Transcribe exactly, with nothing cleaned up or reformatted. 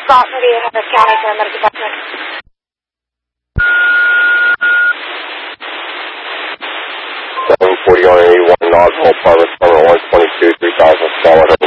Dalton to Harris County for medical assessment. seven forty on eighty-one, Nozzle, Apartment, Apartment one twenty-two, three thousand, Smaller.